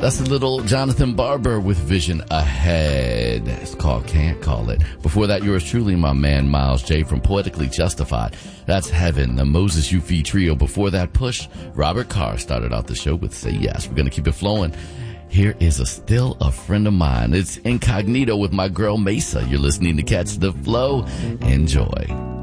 That's a little Jonathan Barber with Vision Ahead. It's called Can't Call It. Before that, yours truly, my man Miles J from Poetically Justified. That's Heaven, the Moses Yufi Trio. Before that, Push, Robert Carr started out the show with Say Yes. We're going to keep it flowing. Here is Still a Friend of Mine. It's Incognito with my girl Mesa. You're listening to Catch the Flow. Enjoy.